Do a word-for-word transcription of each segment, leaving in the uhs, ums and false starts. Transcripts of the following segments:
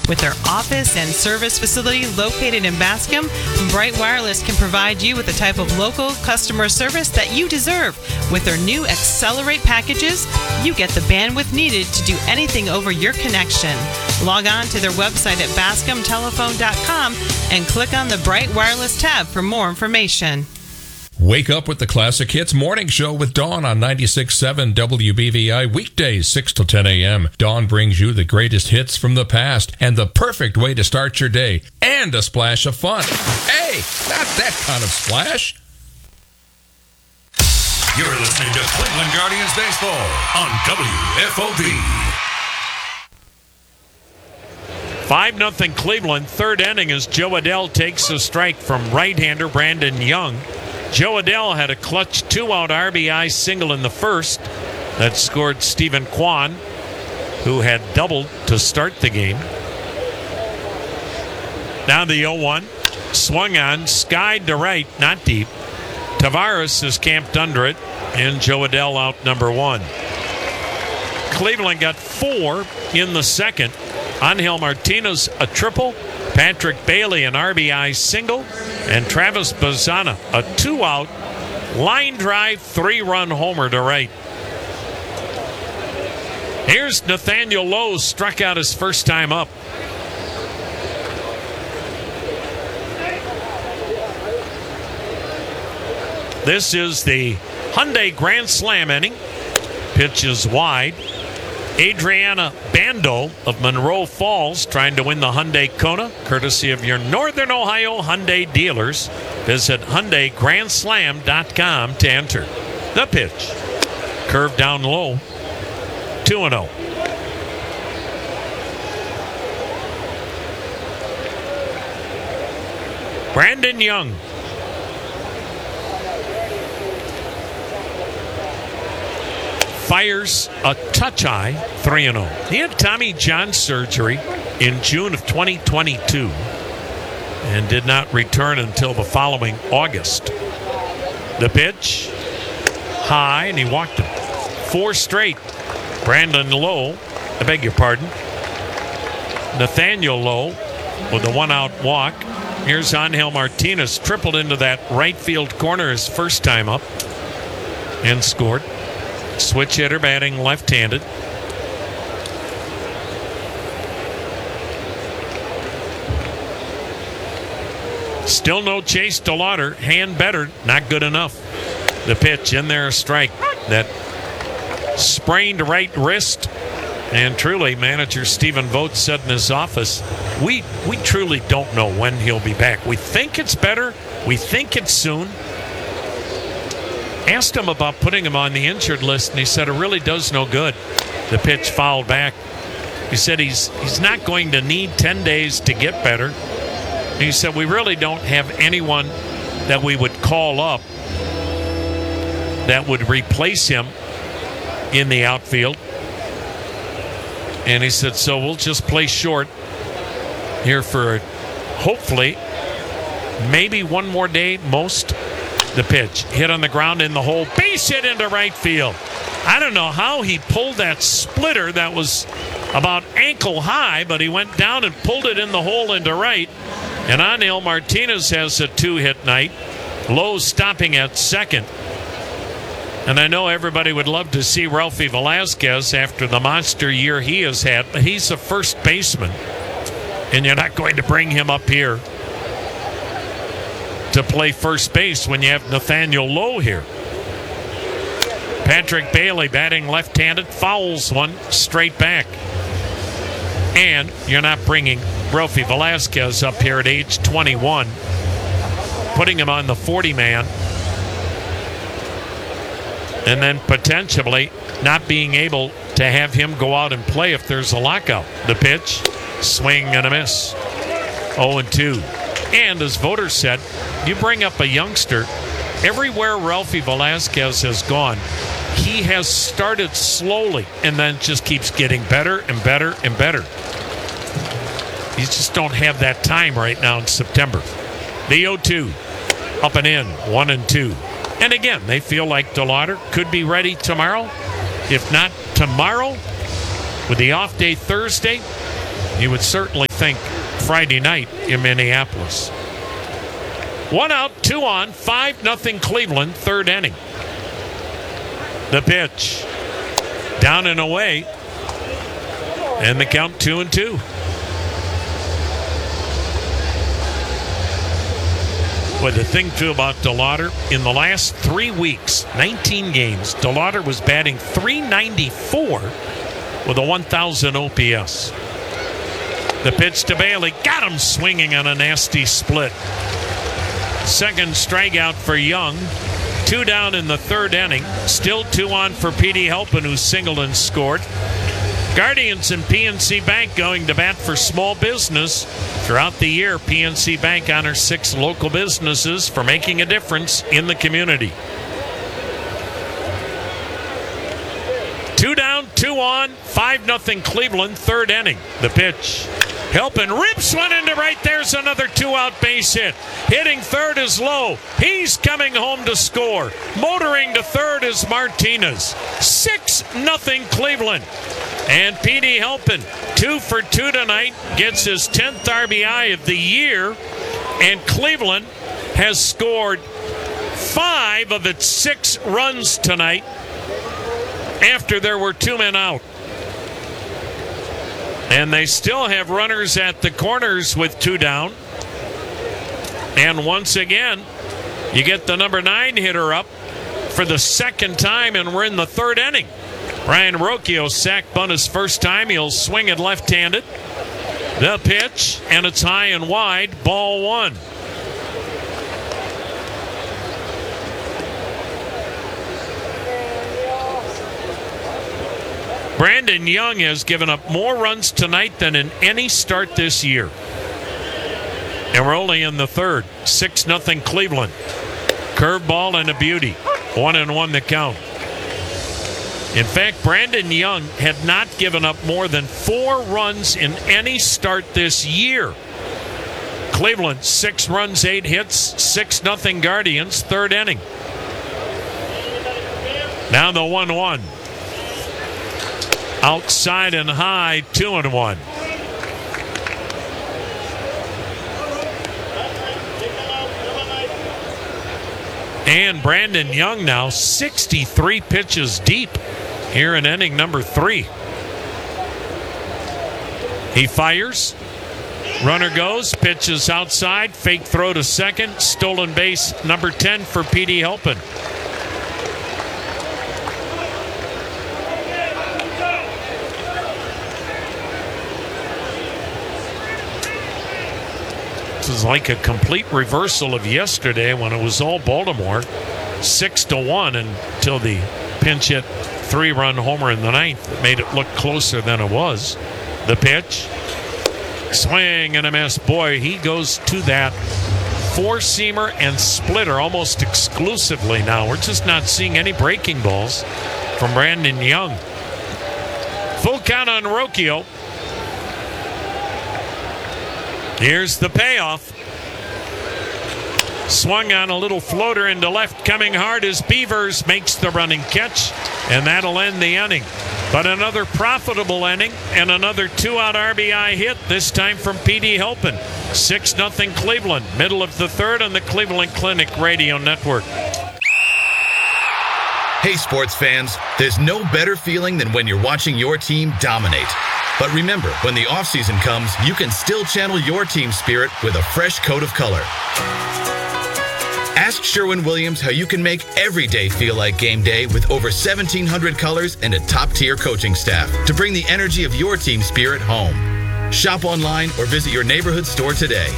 With their office and service facility located in Bascom, Bright Wireless can provide you with the type of local customer service that you deserve. With their new Accelerate packages, you get the bandwidth needed to do anything over your connection. Log on to their website at bascom telephone dot com and click on the Bright Wireless tab for more information. Wake up with the Classic Hits Morning Show with Dawn on ninety-six point seven W B V I, weekdays six to ten a.m. Dawn brings you the greatest hits from the past and the perfect way to start your day, and a splash of fun. Hey, not that kind of splash. You're listening to Cleveland Guardians Baseball on W F O B. five nothing Cleveland, third inning as Joe Adell takes a strike from right-hander Brandon Young. Joe Adell had a clutch two-out R B I single in the first that scored Stephen Kwan, who had doubled to start the game. Now the oh one, swung on, skied to right, not deep. Tavares is camped under it, and Joe Adell out number one. Cleveland got four in the second. Angel Martinez a triple, Patrick Bailey an R B I single, and Travis Bazzana a two-out line drive three-run homer to right. Here's Nathaniel Lowe, struck out his first time up. This is the Hyundai Grand Slam inning. Pitch is wide. Adriana Bando of Monroe Falls trying to win the Hyundai Kona, courtesy of your Northern Ohio Hyundai dealers. Visit Hyundai Grand Slam dot com to enter. The pitch. Curve down low. two and oh. Brandon Young. Fires a touch high, three and oh. He had Tommy John surgery in June of twenty twenty-two and did not return until the following August. The pitch, high, and he walked him. Four straight. Brandon Lowe, I beg your pardon, Nathaniel Lowe with a one-out walk. Here's Angel Martinez, tripled into that right field corner his first time up and scored. Switch hitter batting left-handed. Still no chase to Lauder. Hand better, not good enough. The pitch in there, a strike. That sprained right wrist. And truly, manager Stephen Vogt said in his office, we we truly don't know when he'll be back. We think it's better. We think it's soon. Asked him about putting him on the injured list, and he said it really does no good. The pitch fouled back. He said he's he's not going to need ten days to get better. And he said we really don't have anyone that we would call up that would replace him in the outfield. And he said, so we'll just play short here for hopefully maybe one more day, most. The pitch hit on the ground in the hole, base hit into right field. I don't know how he pulled that splitter that was about ankle high, but he went down and pulled it in the hole into right. And Angel Martinez has a two-hit night. Lowe stopping at second. And I know everybody would love to see Ralphie Velasquez after the monster year he has had, but he's a first baseman, and you're not going to bring him up here to play first base when you have Nathaniel Lowe here. Patrick Bailey batting left-handed, fouls one straight back. And you're not bringing Ralphie Velasquez up here at age twenty-one, putting him on the forty-man, and then potentially not being able to have him go out and play if there's a lockout. The pitch, swing and a miss. oh and two. And as voters said, you bring up a youngster, everywhere Ralphie Velasquez has gone, he has started slowly and then just keeps getting better and better and better. You just don't have that time right now in September. The oh two, up and in, one and two. And again, they feel like DeLauder could be ready tomorrow. If not tomorrow, with the off day Thursday, You would certainly think Friday night in Minneapolis. One out, two on, five nothing Cleveland, third inning. The pitch. Down and away. And the count two and two. But the thing, too, about DeLauder, in the last three weeks, nineteen games, DeLauder was batting three ninety-four with a one thousand O P S. The pitch to Bailey. Got him swinging on a nasty split. Second strikeout for Young. Two down in the third inning. Still two on for Petey Helpin, who singled and scored. Guardians and P N C Bank going to bat for small business. Throughout the year, P N C Bank honors six local businesses for making a difference in the community. Two down, two on, five nothing Cleveland, third inning. The pitch. Helpin rips one into right. There's another two-out base hit. Hitting third is Lowe. He's coming home to score. Motoring to third is Martinez. six nothing Cleveland. And Petey Helpin, two for two tonight, gets his tenth R B I of the year. And Cleveland has scored five of its six runs tonight after there were two men out. And they still have runners at the corners with two down. And once again, you get the number nine hitter up for the second time, and we're in the third inning. Ryan Rocchio sacked bunt his first time. He'll swing it left-handed. The pitch, and it's high and wide. Ball one. Brandon Young has given up more runs tonight than in any start this year. And we're only in the third. six nothing Cleveland. Curveball and a beauty. One and one the count. In fact, Brandon Young had not given up more than four runs in any start this year. Cleveland, six runs, eight hits, six nothing Guardians, third inning. Now the one one. Outside and high, two and one. And Brandon Young now sixty-three pitches deep here in inning number three. He fires. Runner goes, pitches outside, fake throw to second, stolen base number ten for Petey Helpin. This is like a complete reversal of yesterday when it was all Baltimore, six to one until the pinch hit three-run homer in the ninth that made it look closer than it was. The pitch, swing and a miss. Boy, he goes to that four-seamer and splitter almost exclusively now. We're just not seeing any breaking balls from Brandon Young. Full count on Rocchio. Here's the payoff. Swung on a little floater into left. Coming hard as Beavers makes the running catch, and that'll end the inning. But another profitable inning and another two-out R B I hit, this time from Petey Helpin. six nothing Cleveland, middle of the third on the Cleveland Clinic Radio Network. Hey, sports fans, there's no better feeling than when you're watching your team dominate. But remember, when the offseason comes, you can still channel your team spirit with a fresh coat of color. Ask Sherwin-Williams how you can make every day feel like game day with over seventeen hundred colors and a top-tier coaching staff to bring the energy of your team spirit home. Shop online or visit your neighborhood store today.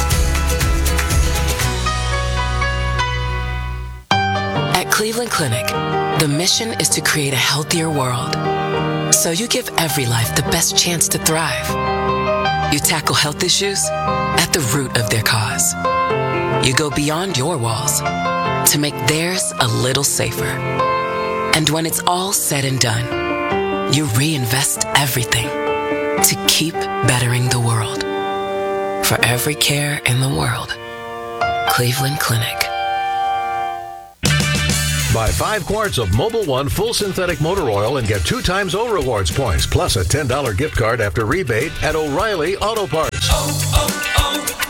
At Cleveland Clinic, the mission is to create a healthier world. So you give every life the best chance to thrive. You tackle health issues at the root of their cause. You go beyond your walls to make theirs a little safer. And when it's all said and done, you reinvest everything to keep bettering the world. For every care in the world, Cleveland Clinic. Buy five quarts of Mobil One full synthetic motor oil and get two times O Rewards points, plus a ten dollars gift card after rebate at O'Reilly Auto Parts. Oh,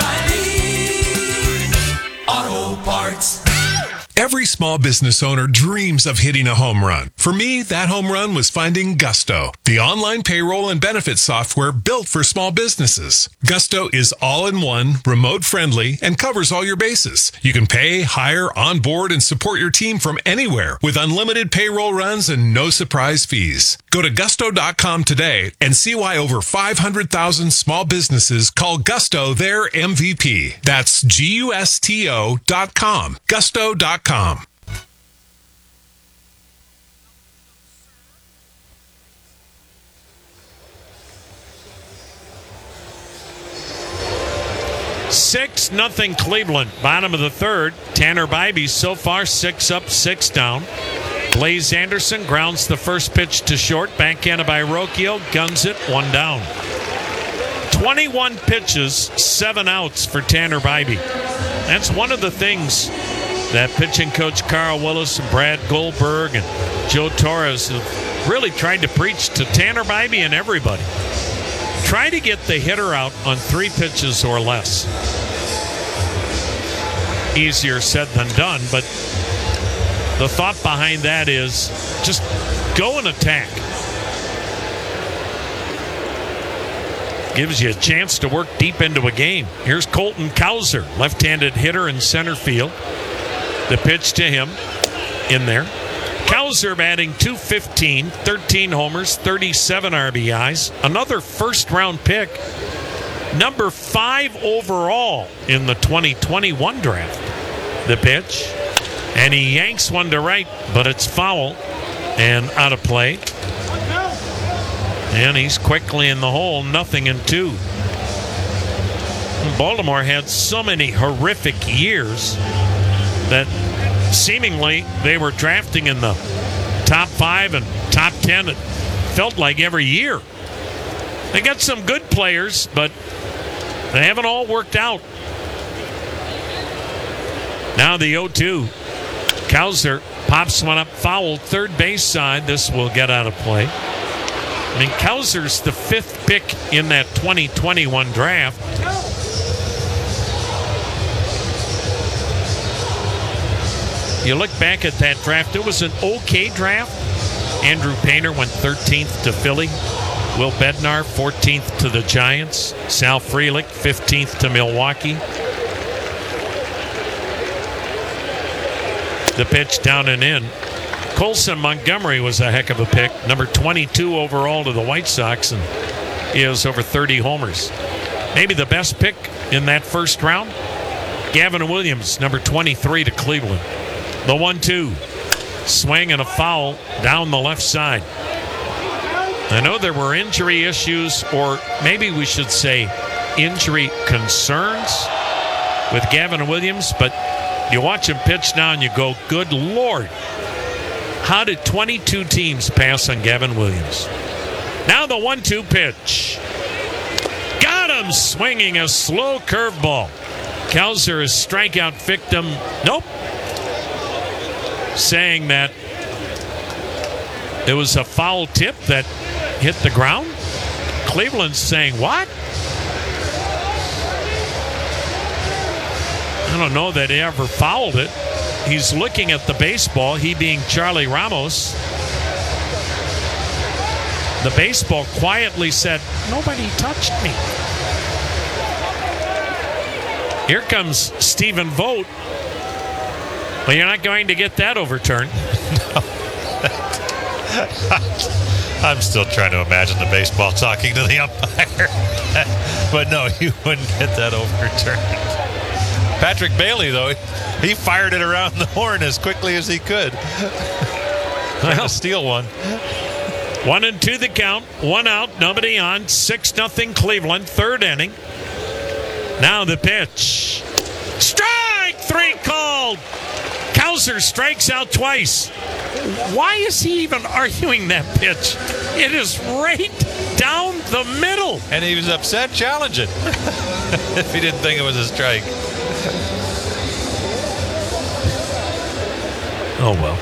oh, oh, O'Reilly Auto Parts. Every small business owner dreams of hitting a home run. For me, that home run was finding Gusto, the online payroll and benefits software built for small businesses. Gusto is all-in-one, remote-friendly, and covers all your bases. You can pay, hire, onboard, and support your team from anywhere with unlimited payroll runs and no surprise fees. Go to gusto dot com today and see why over five hundred thousand small businesses call Gusto their M V P. That's G U S T O dot com. Gusto dot com. Six nothing Cleveland. Bottom of the third. Tanner Bybee so far six up, six down. Blaze Anderson grounds the first pitch to short. Backhanded by Rocchio. Guns it. One down. twenty-one pitches, seven outs for Tanner Bybee. That's one of the things that pitching coach Carl Willis and Brad Goldberg and Joe Torres have really tried to preach to Tanner Bybee and everybody. Try to get the hitter out on three pitches or less. Easier said than done, but the thought behind that is just go and attack. Gives you a chance to work deep into a game. Here's Colton Cowser, left-handed hitter in center field. The pitch to him in there. Cowser batting two fifteen, thirteen homers, thirty-seven R B Is. Another first-round pick. Number five overall in the twenty twenty-one draft. The pitch. And he yanks one to right, but it's foul and out of play. And he's quickly in the hole, nothing in two. Baltimore had so many horrific years that seemingly they were drafting in the top five and top ten. It felt like every year. They got some good players, but they haven't all worked out. Now the oh two. Cowser pops one up, foul, third base side. This will get out of play. I mean, Cowser's the fifth pick in that twenty twenty-one draft. You look back at that draft, it was an okay draft. Andrew Painter went thirteenth to Philly. Will Bednar, fourteenth to the Giants. Sal Frelick, fifteenth to Milwaukee. The pitch down and in. Colson Montgomery was a heck of a pick. Number twenty-two overall to the White Sox, and he has over thirty homers. Maybe the best pick in that first round. Gavin Williams, number twenty-three to Cleveland. The one two. Swing and a foul down the left side. I know there were injury issues, or maybe we should say injury concerns with Gavin Williams, but you watch him pitch now and you go, good Lord. How did twenty-two teams pass on Gavin Williams? Now the one two pitch. Got him swinging a slow curveball. Cowser is strikeout victim. Nope. Saying that it was a foul tip that hit the ground. Cleveland's saying what? I don't know that he ever fouled it. He's looking at the baseball, he being Charlie Ramos. The baseball quietly said, nobody touched me. Here comes Stephen Vogt. Well, you're not going to get that overturned. No. I'm still trying to imagine the baseball talking to the umpire. But no, you wouldn't get that overturned. Patrick Bailey, though, he fired it around the horn as quickly as he could. Trying to steal one. One and two the count. One out, nobody on. Six nothing Cleveland. Third inning. Now the pitch. Strike three called. Cowser strikes out twice. Why is he even arguing that pitch? It is right down the middle. And he was upset challenging if he didn't think it was a strike. Oh, well.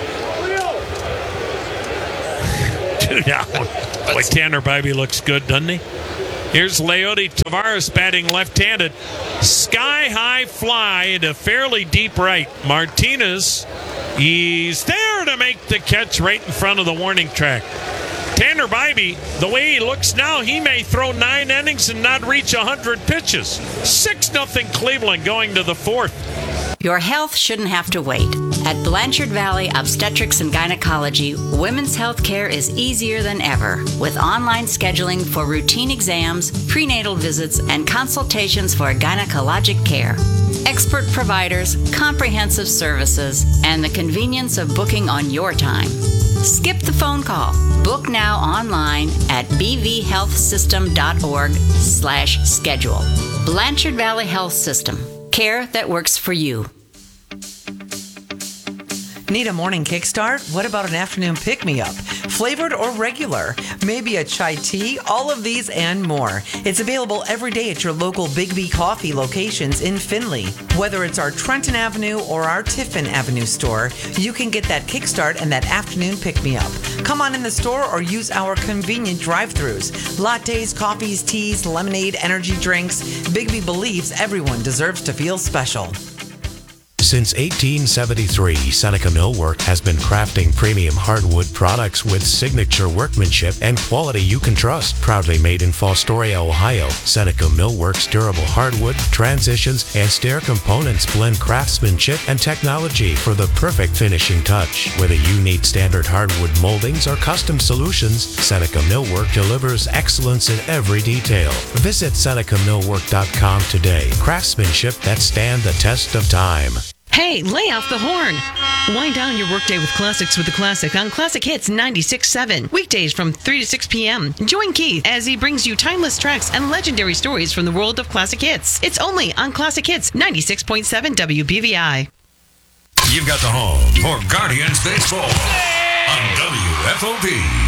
Two down. Boy, Tanner Bybee looks good, doesn't he? Here's Leody Tavares batting left-handed. Sky-high fly into fairly deep right. Martinez, he's there to make the catch right in front of the warning track. Tanner Bybee, the way he looks now, he may throw nine innings and not reach one hundred pitches. six nothing Cleveland going to the fourth. Your health shouldn't have to wait. At Blanchard Valley Obstetrics and Gynecology, women's health care is easier than ever with online scheduling for routine exams, prenatal visits, and consultations for gynecologic care. Expert providers, comprehensive services, and the convenience of booking on your time. Skip the phone call. Book now online at b v health system dot org slash schedule. Blanchard Valley Health System. Care that works for you. Need a morning kickstart? What about an afternoon pick-me-up? Flavored or regular? Maybe a chai tea? All of these and more. It's available every day at your local Big B Coffee locations in Findlay. Whether it's our Trenton Avenue or our Tiffin Avenue store, you can get that kickstart and that afternoon pick-me-up. Come on in the store or use our convenient drive-thrus. Lattes, coffees, teas, lemonade, energy drinks. Big B believes everyone deserves to feel special. Since eighteen seventy-three, Seneca Millwork has been crafting premium hardwood products with signature workmanship and quality you can trust. Proudly made in Fostoria, Ohio, Seneca Millwork's durable hardwood, transitions, and stair components blend craftsmanship and technology for the perfect finishing touch. Whether you need standard hardwood moldings or custom solutions, Seneca Millwork delivers excellence in every detail. Visit Seneca Millwork dot com today. Craftsmanship that stand the test of time. Hey, lay off the horn. Wind down your workday with classics with the classic on Classic Hits ninety-six point seven. Weekdays from three to six p.m. Join Keith as he brings you timeless tracks and legendary stories from the world of classic hits. It's only on Classic Hits ninety-six point seven W B V I. You've got the home for Guardians Baseball on W F O V.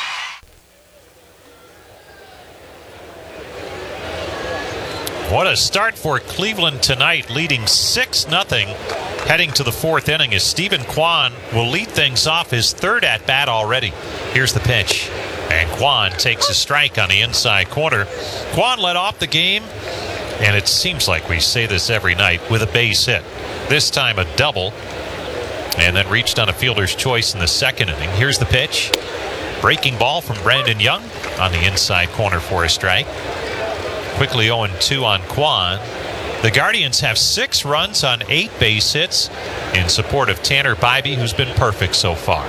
What a start for Cleveland tonight, leading six nothing heading to the fourth inning as Stephen Kwan will lead things off, his third at-bat already. Here's the pitch, and Kwan takes a strike on the inside corner. Kwan led off the game, and it seems like we say this every night, with a base hit. This time a double, and then reached on a fielder's choice in the second inning. Here's the pitch. Breaking ball from Brandon Young on the inside corner for a strike. Quickly oh and two on Kwan. The Guardians have six runs on eight base hits in support of Tanner Bybee, who's been perfect so far.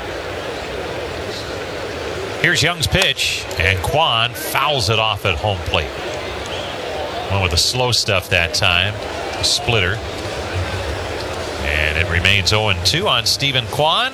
Here's Young's pitch, and Kwan fouls it off at home plate. Went with the slow stuff that time, a splitter. And it remains oh and two on Stephen Kwan.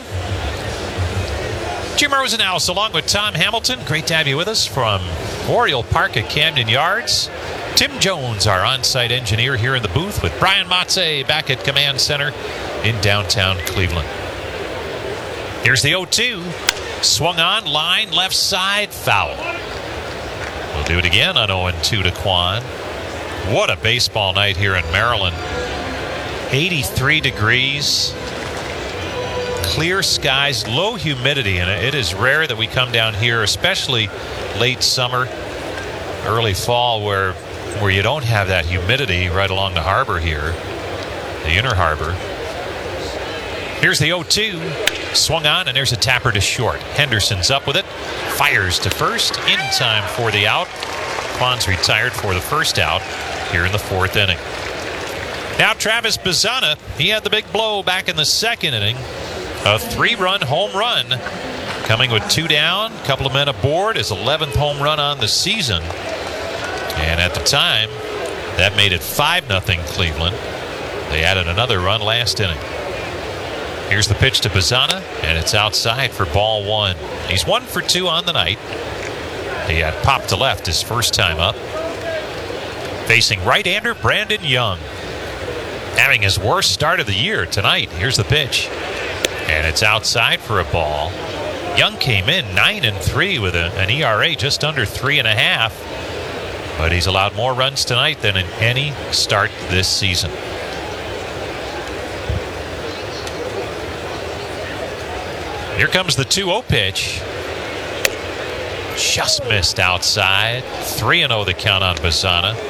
Jim Rosenhaus along with Tom Hamilton. Great to have you with us from Oriole Park at Camden Yards. Tim Jones, our on-site engineer here in the booth, with Brian Matze back at Command Center in downtown Cleveland. Here's the oh two. Swung on, line, left side, foul. We'll do it again on oh and two to Kwan. What a baseball night here in Maryland. eighty-three degrees. Clear skies, low humidity, and it is rare that we come down here, especially late summer, early fall, where where you don't have that humidity right along the harbor here, the inner harbor. Here's the oh two. Swung on, and there's a tapper to short. Henderson's up with it. Fires to first in time for the out. Kwan's retired for the first out here in the fourth inning. Now Travis Bazzana, he had the big blow back in the second inning. A three-run home run, coming with two down, a couple of men aboard, his eleventh home run on the season. And at the time, that made it five nothing Cleveland. They added another run last inning. Here's the pitch to Bazzana, and it's outside for ball one. He's one for two on the night. He had popped to left his first time up. Facing right-hander Brandon Young, having his worst start of the year tonight. Here's the pitch. And it's outside for a ball. Young came in nine and three with a, an E R A just under three and a half, but he's allowed more runs tonight than in any start this season. Here comes the two oh pitch. Just missed outside. three and oh the count on Bassana.